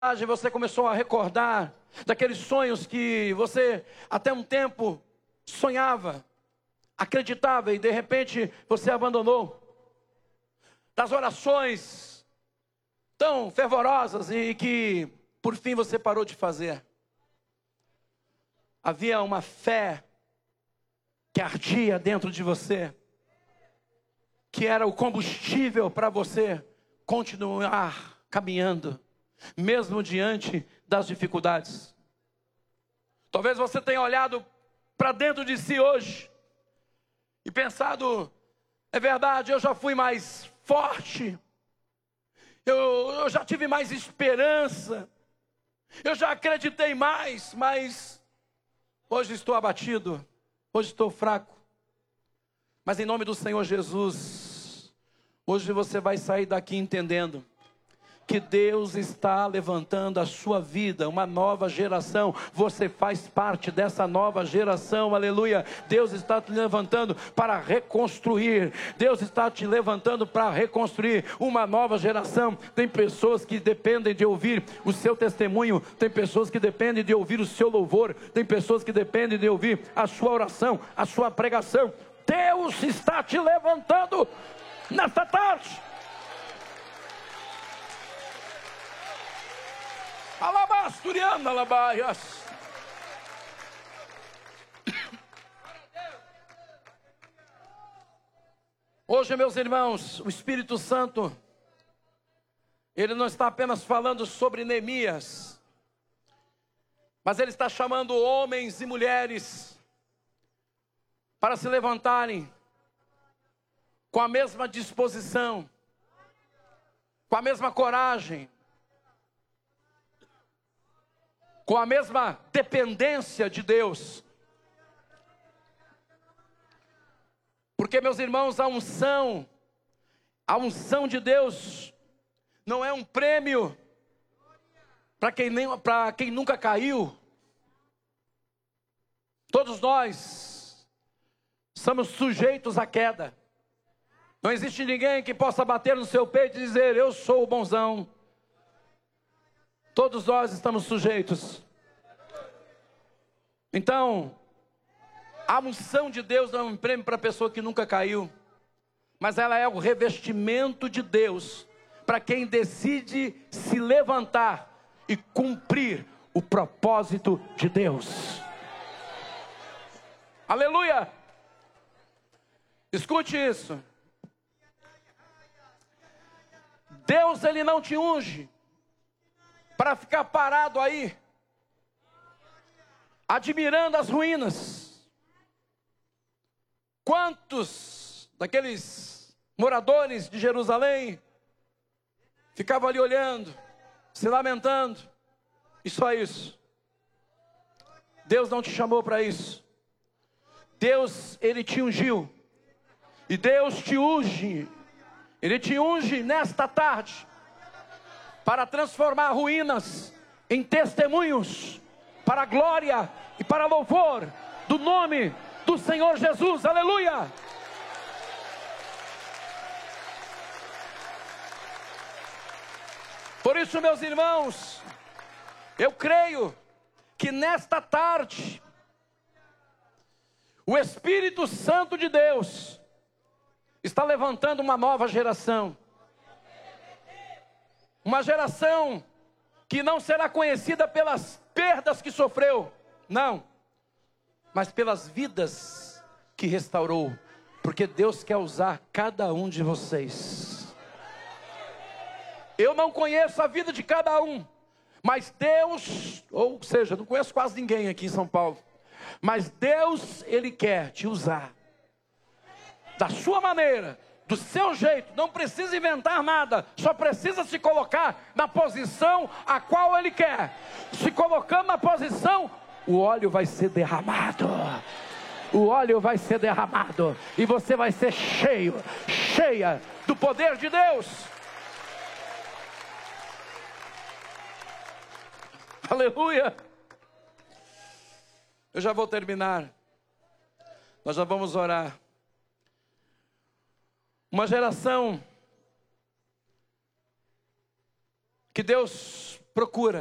você começou a recordar daqueles sonhos que você até um tempo sonhava, acreditava e de repente você abandonou. Das orações tão fervorosas e que por fim você parou de fazer. Havia uma fé que ardia dentro de você, que era o combustível para você continuar caminhando, mesmo diante das dificuldades. Talvez você tenha olhado para dentro de si hoje e pensado: é verdade, eu já fui mais forte, eu já tive mais esperança, eu já acreditei mais, mas hoje estou abatido, hoje estou fraco. Mas em nome do Senhor Jesus, hoje você vai sair daqui entendendo que Deus está levantando a sua vida, uma nova geração. Você faz parte dessa nova geração, aleluia. Deus está te levantando para reconstruir. Deus está te levantando para reconstruir uma nova geração. Tem pessoas que dependem de ouvir o seu testemunho. Tem pessoas que dependem de ouvir o seu louvor. Tem pessoas que dependem de ouvir a sua oração, a sua pregação. Deus está te levantando nesta tarde. Alabasturiana, alabaias. Hoje, meus irmãos, o Espírito Santo, ele não está apenas falando sobre Neemias, mas ele está chamando homens e mulheres para se levantarem com a mesma disposição, com a mesma coragem, com a mesma dependência de Deus. Porque, meus irmãos, a unção de Deus não é um prêmio para quem nunca caiu. Todos nós somos sujeitos à queda. Não existe ninguém que possa bater no seu peito e dizer: eu sou o bonzão. Todos nós estamos sujeitos. Então, a unção de Deus não é um prêmio para a pessoa que nunca caiu, mas ela é o revestimento de Deus para quem decide se levantar e cumprir o propósito de Deus. Aleluia! Escute isso. Deus, ele não te unge para ficar parado aí, admirando as ruínas. Quantos daqueles moradores de Jerusalém ficavam ali olhando, se lamentando, e só isso? Deus não te chamou para isso. Deus, ele te ungiu, e Deus te unge, ele te unge nesta tarde, para transformar ruínas em testemunhos, para a glória e para louvor do nome do Senhor Jesus, aleluia! Por isso, meus irmãos, eu creio que nesta tarde, o Espírito Santo de Deus está levantando uma nova geração. Uma geração que não será conhecida pelas perdas que sofreu, não, mas pelas vidas que restaurou, porque Deus quer usar cada um de vocês. Eu não conheço a vida de cada um, mas Deus, ou seja, não conheço quase ninguém aqui em São Paulo, mas Deus, ele quer te usar, da sua maneira, do seu jeito. Não precisa inventar nada, só precisa se colocar na posição a qual ele quer. Se colocando na posição, o óleo vai ser derramado. O óleo vai ser derramado e você vai ser cheia do poder de Deus. Aleluia. Eu já vou terminar. Nós já vamos orar. Uma geração que Deus procura